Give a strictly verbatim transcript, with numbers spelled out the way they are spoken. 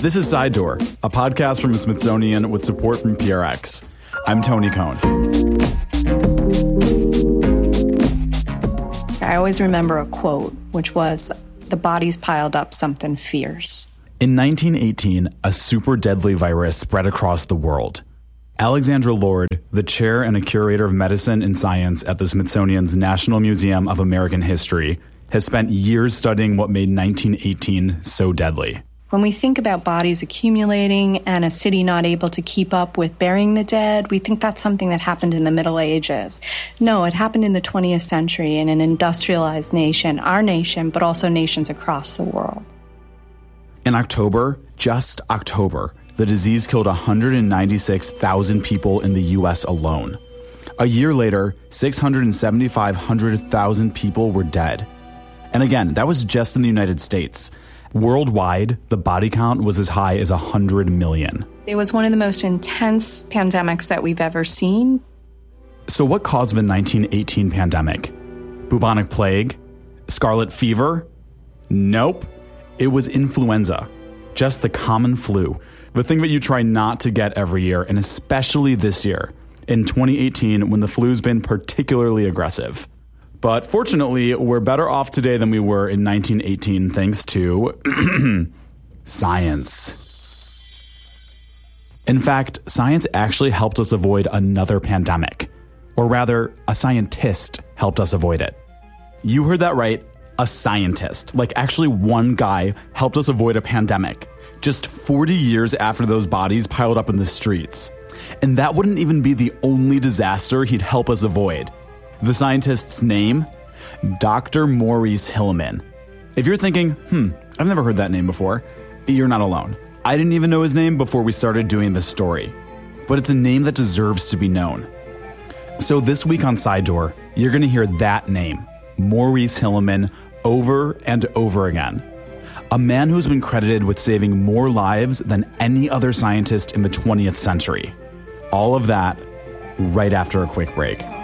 This is Side Door, a podcast from the Smithsonian with support from P R X. I'm Tony Cohn. I always remember a quote, which was, "The bodies piled up something fierce." In nineteen eighteen, a super deadly virus spread across the world. Alexandra Lord, the chair and a curator of medicine and science at the Smithsonian's National Museum of American History, has spent years studying what made nineteen eighteen so deadly. When we think about bodies accumulating and a city not able to keep up with burying the dead, we think that's something that happened in the Middle Ages. No, it happened in the twentieth century in an industrialized nation, our nation, but also nations across the world. In October, just October, the disease killed one hundred ninety-six thousand people in the U S alone. A year later, six hundred seventy-five thousand people were dead. And again, that was just in the United States. Worldwide, the body count was as high as one hundred million. It was one of the most intense pandemics that we've ever seen. So what caused the nineteen eighteen pandemic? Bubonic plague? Scarlet fever? Nope. It was influenza. Just the common flu. The thing that you try not to get every year, and especially this year, in twenty eighteen, when the flu's been particularly aggressive. But fortunately, we're better off today than we were in nineteen eighteen thanks to science. In fact, science actually helped us avoid another pandemic. Or rather, a scientist helped us avoid it. You heard that right, a scientist. Like actually one guy helped us avoid a pandemic. Just forty years after those bodies piled up in the streets. And that wouldn't even be the only disaster he'd help us avoid. The scientist's name? Doctor Maurice Hilleman. If you're thinking, hmm, I've never heard that name before, you're not alone. I didn't even know his name before we started doing this story. But it's a name that deserves to be known. So this week on Side Door, you're going to hear that name, Maurice Hilleman, over and over again. A man who's been credited with saving more lives than any other scientist in the twentieth century. All of that right after a quick break.